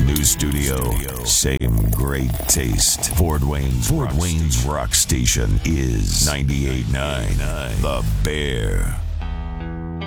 new studio. Same great taste. Fort Wayne's rock station is 98.9 The Bear.